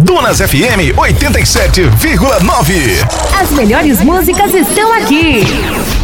Dunas FM 87,9. As melhores músicas estão aqui.